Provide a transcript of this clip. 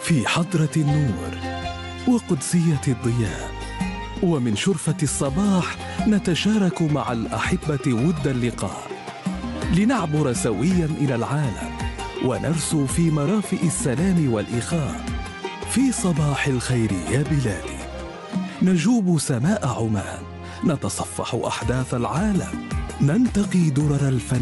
في حضرة النور وقدسية الضياء، ومن شرفة الصباح نتشارك مع الأحبة ود اللقاء، لنعبر سويا إلى العالم ونرسو في مرافئ السلام والإخاء. في صباح الخير يا بلادي نجوب سماء عمان، نتصفح أحداث العالم، ننتقي درر الفن